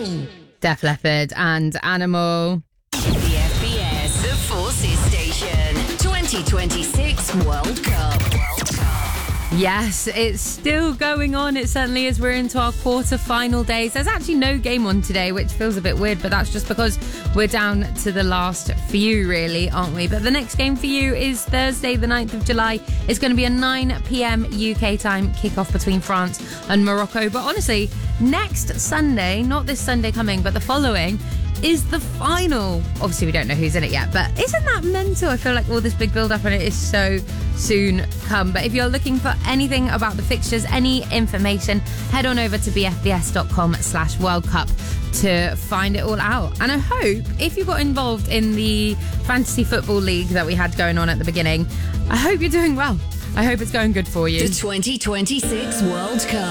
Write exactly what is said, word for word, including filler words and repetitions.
Def Leppard and Animal. The F B S, the Forces Station, twenty twenty-six World Cup. World Cup. Yes, it's still going on. It certainly is. We're into our quarter-final days. There's actually no game on today, which feels a bit weird, but that's just because we're down to the last few, really, aren't we? But the next game for you is Thursday, the ninth of July. It's going to be a nine p.m. U K time kickoff between France and Morocco. But honestly, next Sunday, not this Sunday coming, but the following, is the final. Obviously, we don't know who's in it yet, but isn't that mental? I feel like all this big build-up and it is so soon come. But if you're looking for anything about the fixtures, any information, head on over to bfbs.com slash World Cup to find it all out. And I hope, if you got involved in the fantasy football league that we had going on at the beginning, I hope you're doing well. I hope it's going good for you. The twenty twenty-six World Cup.